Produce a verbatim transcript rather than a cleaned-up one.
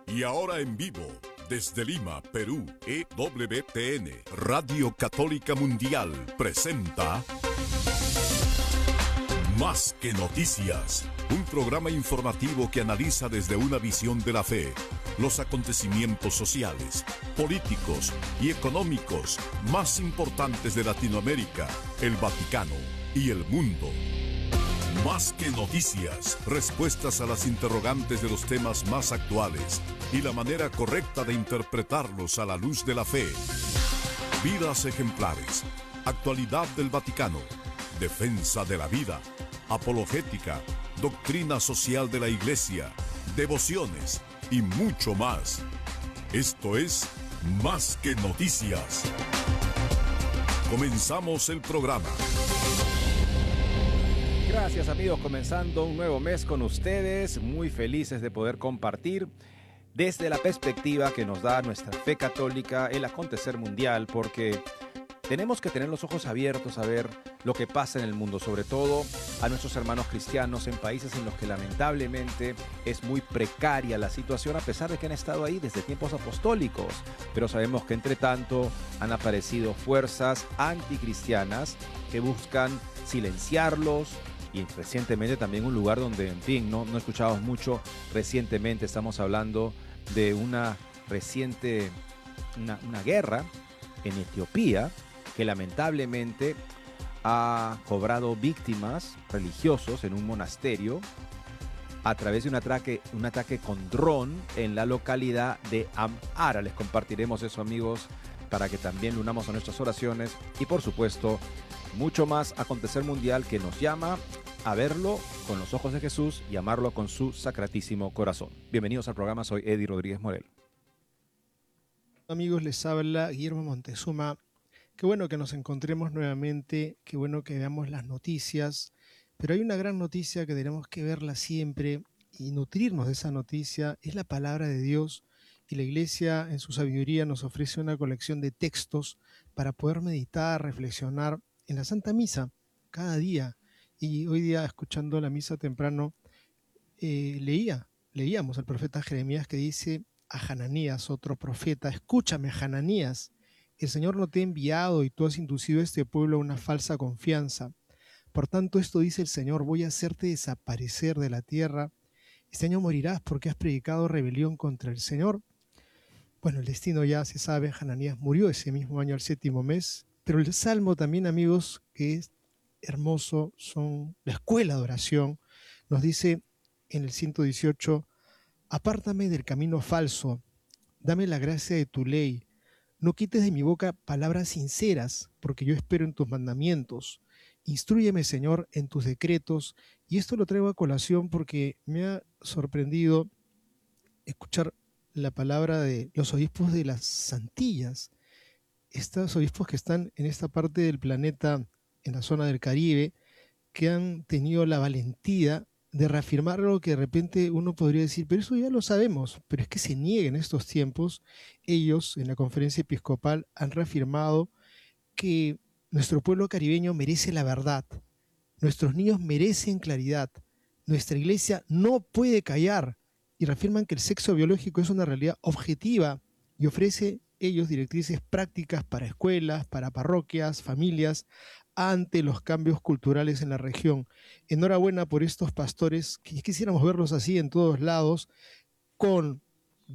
Y ahora en vivo, desde Lima, Perú, E W T N, Radio Católica Mundial, presenta Más que Noticias, un programa informativo que analiza desde una visión de la fe los acontecimientos sociales, políticos y económicos más importantes de Latinoamérica, el Vaticano y el mundo. Más que noticias, respuestas a las interrogantes de los temas más actuales y la manera correcta de interpretarlos a la luz de la fe. Vidas ejemplares, actualidad del Vaticano, defensa de la vida, apologética, doctrina social de la Iglesia, devociones y mucho más. Esto es Más que Noticias. Comenzamos el programa. Gracias amigos, comenzando un nuevo mes con ustedes, muy felices de poder compartir desde la perspectiva que nos da nuestra fe católica el acontecer mundial, porque tenemos que tener los ojos abiertos a ver lo que pasa en el mundo, sobre todo a nuestros hermanos cristianos en países en los que lamentablemente es muy precaria la situación, a pesar de que han estado ahí desde tiempos apostólicos. Pero sabemos que entre tanto han aparecido fuerzas anticristianas que buscan silenciarlos, y recientemente también un lugar donde, en fin, no, no escuchamos mucho recientemente. Estamos hablando de una reciente, una, una guerra en Etiopía que lamentablemente ha cobrado víctimas religiosos en un monasterio a través de un ataque, un ataque con dron en la localidad de Amhara. Les compartiremos eso, amigos, para que también lo unamos a nuestras oraciones y, por supuesto, mucho más acontecer mundial que nos llama a verlo con los ojos de Jesús y amarlo con su sacratísimo corazón. Bienvenidos al programa, soy Eddie Rodríguez Morel. Amigos, les habla Guillermo Montezuma. Qué bueno que nos encontremos nuevamente, qué bueno que veamos las noticias, pero hay una gran noticia que tenemos que verla siempre y nutrirnos de esa noticia, es la palabra de Dios, y la Iglesia en su sabiduría nos ofrece una colección de textos para poder meditar, reflexionar en la Santa Misa cada día. Y hoy día, escuchando la misa temprano, eh, leía, leíamos al profeta Jeremías que dice a Hananías, otro profeta: escúchame, Hananías, el Señor no te ha enviado y tú has inducido a este pueblo a una falsa confianza. Por tanto, esto dice el Señor: voy a hacerte desaparecer de la tierra. Este año morirás porque has predicado rebelión contra el Señor. Bueno, el destino ya se sabe, Hananías murió ese mismo año, al séptimo mes. Pero el Salmo también, amigos, que es hermoso, son la escuela de oración, nos dice en el ciento dieciocho: apártame del camino falso, dame la gracia de tu ley, no quites de mi boca palabras sinceras, porque yo espero en tus mandamientos. Instrúyeme, Señor, en tus decretos. Y esto lo traigo a colación porque me ha sorprendido escuchar la palabra de los obispos de las Antillas, estos obispos que están en esta parte del planeta, en la zona del Caribe, que han tenido la valentía de reafirmar algo que de repente uno podría decir, pero eso ya lo sabemos, pero es que se niega en estos tiempos. Ellos, en la conferencia episcopal, han reafirmado que nuestro pueblo caribeño merece la verdad, nuestros niños merecen claridad, nuestra iglesia no puede callar, y reafirman que el sexo biológico es una realidad objetiva y ofrece ellos directrices prácticas para escuelas, para parroquias, familias, ante los cambios culturales en la región. Enhorabuena por estos pastores, que quisiéramos verlos así en todos lados, con